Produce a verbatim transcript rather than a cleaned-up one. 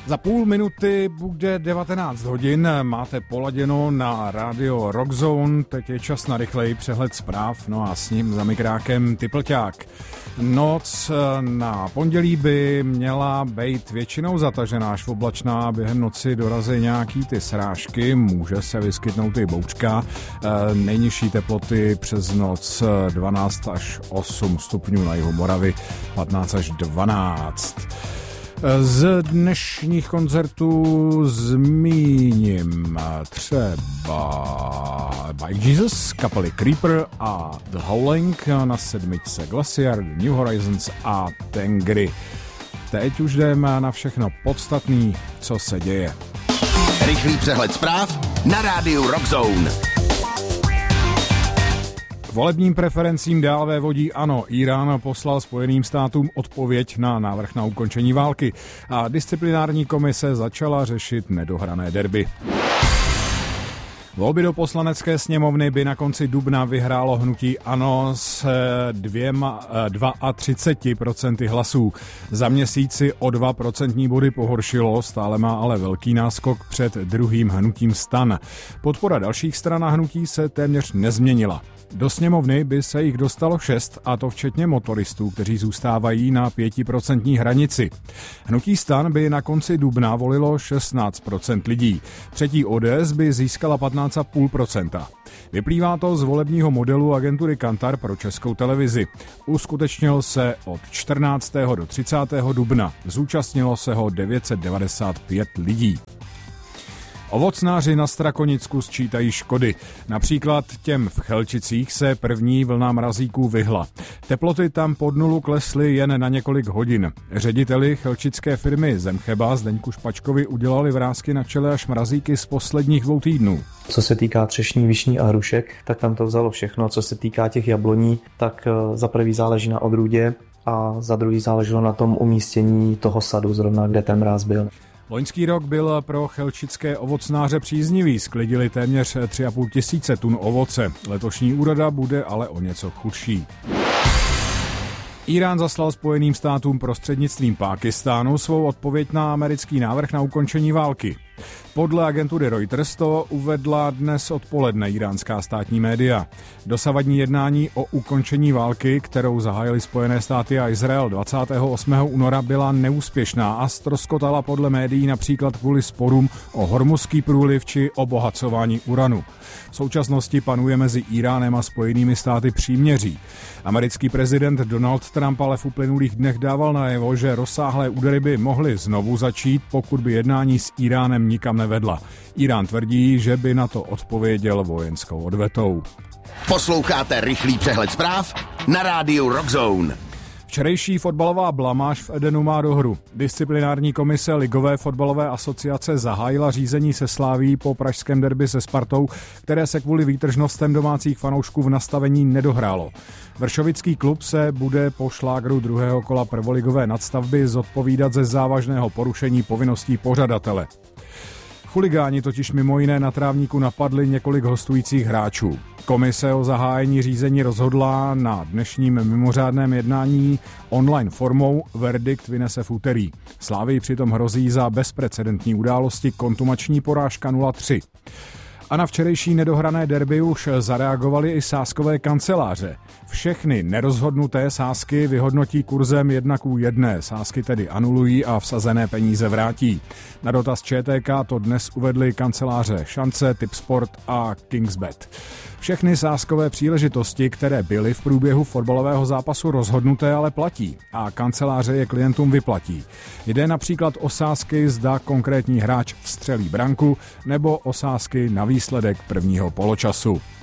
Za půl minuty bude devatenáct hodin, máte poladěno na rádio Rockzone, teď je čas na rychlej přehled zpráv, no a s ním za mikrákem Typlťák. Noc na pondělí by měla být většinou zatažená až oblačná, během noci dorazí nějaký ty srážky, může se vyskytnout i bouřka, nejnižší teploty přes noc dvanáct až osm stupňů na jihu Moravy, patnáct až dvanáct. Z dnešních koncertů zmíním třeba Bike Jesus, kapely Creeper a The Howling, na sedmičce Glacier, New Horizons a Tengri. Teď už jdeme na všechno podstatný, co se děje. Rychlý přehled zpráv na rádiu Rockzone. Volebním preferencím dál vévodí ANO. Írán poslal Spojeným státům odpověď na návrh na ukončení války a disciplinární komise začala řešit nedohrané derby. Volby do poslanecké sněmovny by na konci dubna vyhrálo hnutí ANO s dvěma, třicet dva procent hlasů. Za měsíci o dva procentní body pohoršilo, stále má ale velký náskok před druhým hnutím STAN. Podpora dalších stran a hnutí se téměř nezměnila. Do sněmovny by se jich dostalo šest, a to včetně motoristů, kteří zůstávají na pětiprocentní hranici. Hnutí STAN by na konci dubna volilo šestnáct procent lidí. Třetí O D S by získala patnáct celá pět procenta. Vyplývá to z volebního modelu agentury Kantar pro Českou televizi. Uskutečnil se od čtrnáctého do třicátého dubna. Zúčastnilo se ho devět set devadesát pět lidí. Ovocnáři na Strakonicku sčítají škody. Například těm v Chelčicích se první vlna mrazíků vyhla. Teploty tam pod nulu klesly jen na několik hodin. Řediteli chelčické firmy Zemcheba Zdeňku Špačkovi udělali vrásky na čele až mrazíky z posledních dvou týdnů. Co se týká třešní, višní a hrušek, tak tam to vzalo všechno. Co se týká těch jabloní, tak za prvý záleží na odrůdě a za druhý záleželo na tom umístění toho sadu, zrovna kde ten mráz byl. Loňský rok byl pro chelčické ovocnáře příznivý, sklidili téměř tři a půl tisíce tun ovoce. Letošní úroda bude ale o něco chudší. Írán zaslal Spojeným státům prostřednictvím Pákistánu svou odpověď na americký návrh na ukončení války. Podle agentury Reuters to uvedla dnes odpoledne iránská státní média. Dosavadní jednání o ukončení války, kterou zahájily Spojené státy a Izrael dvacátého osmého února, byla neúspěšná a ztroskotala podle médií například kvůli sporům o Hormuzský průliv či obohacování uranu. V současnosti panuje mezi Íránem a Spojenými státy příměří. Americký prezident Donald Trump ale v uplynulých dnech dával najevo, že rozsáhlé údery by mohly znovu začít, pokud by jednání s Íránem nikam nevedla. Írán tvrdí, že by na to odpověděl vojenskou odvetou. Posloucháte rychlý přehled zpráv na rádiu Rockzone. Včerejší fotbalová blamáž v Edenu má dohru. Disciplinární komise Ligové fotbalové asociace zahájila řízení se Slavií po pražském derby se Spartou, které se kvůli výtržnostem domácích fanoušků v nastavení nedohrálo. Vršovický klub se bude po šlágru druhého kola prvoligové nadstavby zodpovídat ze závažného porušení povinností pořadatele. Chuligáni totiž mimo jiné na trávníku napadli několik hostujících hráčů. Komise o zahájení řízení rozhodla na dnešním mimořádném jednání online formou, verdikt vynese v úterý. Slavii přitom hrozí za bezprecedentní události kontumační porážka nula tři. A na včerejší nedohrané derby už zareagovaly i sázkové kanceláře. Všechny nerozhodnuté sázky vyhodnotí kurzem jedna ku jedné. Sázky tedy anulují a vsazené peníze vrátí. Na dotaz Č T K to dnes uvedly kanceláře Šance, Tipsport a Kingsbet. Všechny sázkové příležitosti, které byly v průběhu fotbalového zápasu rozhodnuté, ale platí a kanceláře je klientům vyplatí. Jde například o sázky, zda konkrétní hráč vstřelí branku, nebo o sázky na výsledek prvního poločasu.